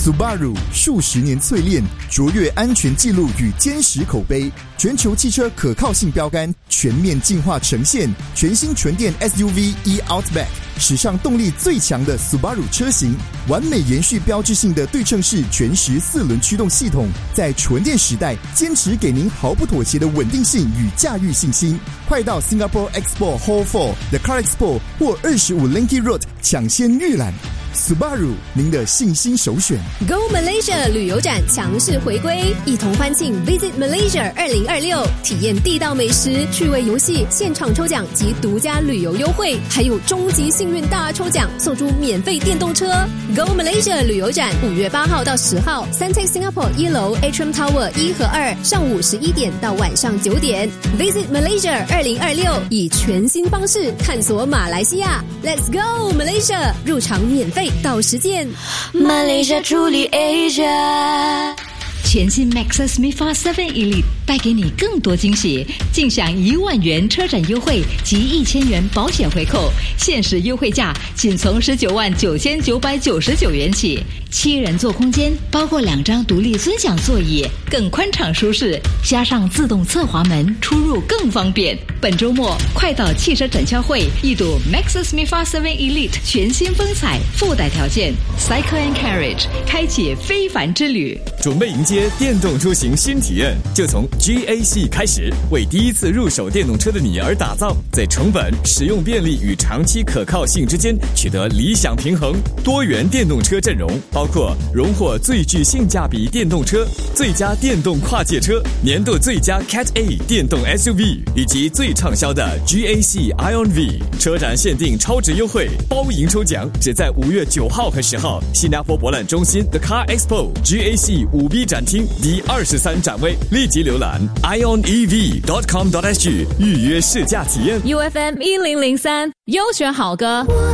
Subaru 数十年淬炼，卓越安全纪录与坚实口碑，全球汽车可靠性标杆全面进化呈现。全新纯电 SUV e-Outback， 史上动力最强的 Subaru 车型，完美延续标志性的对称式全时4轮驱动系统，在纯电时代坚持给您毫不妥协的稳定性与驾驭信心。快到 Singapore Expo Hall 4 The Car Expo 或25 Linky Road 抢先预览。Subaru， 您的信心首选。 Go Malaysia 旅游展强势回归，一同欢庆 Visit Malaysia 2026，体验地道美食、趣味游戏、现场抽奖及独家旅游优惠，还有终极幸运大抽奖，送出免费电动车。Go Malaysia 旅游展5月8号到10号 ，Suntec Singapore 1楼 Atrium Tower 1和2，上午11点到晚上9点。Visit Malaysia 2026，以全新方式探索马来西亚。Let's go Malaysia， 入场免费。到实践 Malaysia truly Asia。全新 Maxus MIFA 7 Elite 带给你更多惊喜，尽享1万元车展优惠及1000元保险回扣，限时优惠价仅从199999元起。7人座空间，包括2张独立尊享座椅，更宽敞舒适，加上自动侧滑门，出入更方便。本周末快到汽车展销会一睹 Maxus MIFA 7 Elite 全新风采，附带条件 Cycle and Carriage， 开启非凡之旅。 准备迎接电动出行新体验，就从 GAC 开始，为第一次入手电动车的你而打造，在成本、使用便利与长期可靠性之间取得理想平衡。多元电动车阵容包括荣获最具性价比电动车、最佳电动跨界车、年度最佳 Cat A 电动 SUV 以及最畅销的 GAC Ion V。车展限定超值优惠，包赢抽奖，只在5月9号和10号，新加坡博览中心 The Car Expo GAC 5B 展厅第23展位，立即浏览 ionev.com.sg 预约试驾体验。 UFM 1003，优选好歌。